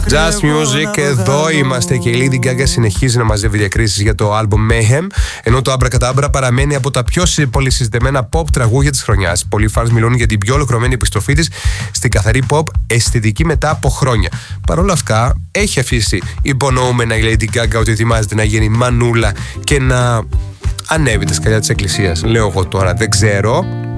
Just Music, εδώ είμαστε και η Lady Gaga συνεχίζει να μαζεύει διακρίσεις για το album Mayhem, ενώ το Abracadabra παραμένει από τα πιο πολυσυζητημένα pop τραγούδια της χρονιάς. Πολλοί fans μιλούν για την πιο ολοκληρωμένη επιστροφή της στην καθαρή pop αισθητική μετά από χρόνια. Παρ' όλα αυτά, έχει αφήσει υπονοούμενα η Lady Gaga ότι ετοιμάζεται να γίνει μανούλα και να ανέβει τα σκαλιά της εκκλησίας. Λέω εγώ τώρα, δεν ξέρω.